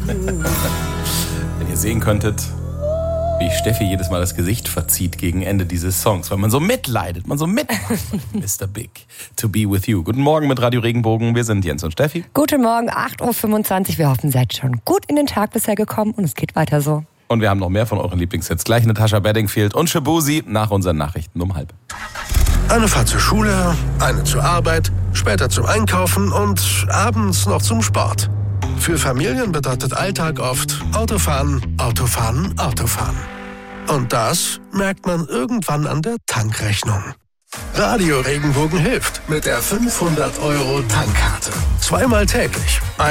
Wenn ihr sehen könntet, wie Steffi jedes Mal das Gesicht verzieht gegen Ende dieses Songs, weil man so mitleidet, man so mitmacht. Mr. Big, to be with you. Guten Morgen mit Radio Regenbogen, wir sind Jens und Steffi. Guten Morgen, 8.25 Uhr. Wir hoffen, seid schon gut in den Tag bisher gekommen und es geht weiter so. Und wir haben noch mehr von euren Lieblingshits. Gleich Natasha Bedingfield und Shabuzi nach unseren Nachrichten um 12:30. Eine Fahrt zur Schule, eine zur Arbeit, später zum Einkaufen und abends noch zum Sport. Für Familien bedeutet Alltag oft Autofahren, Autofahren, Autofahren. Und das merkt man irgendwann an der Tankrechnung. Radio Regenbogen hilft mit der 500 € Tankkarte. Zweimal täglich.